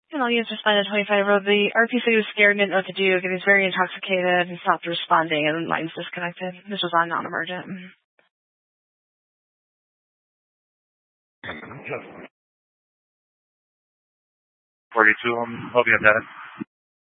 And all units responded 25 road. The RPC was scared and didn't know what to do. He was very intoxicated and stopped responding, and lines disconnected. This was on non-emergent. 42, I'm hoping at that.